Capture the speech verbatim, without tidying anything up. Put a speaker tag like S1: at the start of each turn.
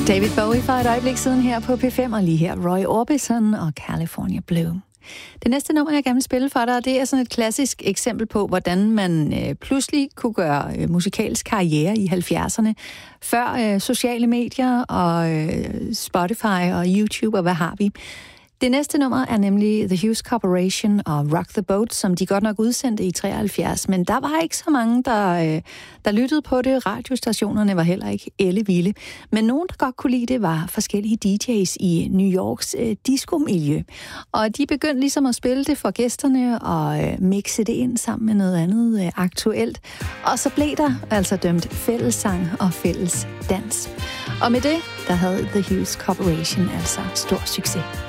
S1: David Bowie for et øjeblik siden her på P fem, og lige her Roy Orbison og California Blue. Det næste nummer, jeg gerne vil spille for dig, det er sådan et klassisk eksempel på, hvordan man øh, pludselig kunne gøre øh, musikalsk karriere i halvfjerdserne, før øh, sociale medier og øh, Spotify og YouTube og hvad har vi. Det næste nummer er nemlig The Hughes Corporation og Rock the Boat, som de godt nok udsendte i treoghalvfjerds, men der var ikke så mange, der, øh, der lyttede på det. Radiostationerne var heller ikke ellevilde. Men nogen, der godt kunne lide det, var forskellige D J's i New Yorks øh, disco-miljø. Og de begyndte ligesom at spille det for gæsterne og øh, mixe det ind sammen med noget andet øh, aktuelt. Og så blev der altså dømt fællessang og fælles dans. Og med det, der havde The Hughes Corporation altså stor succes.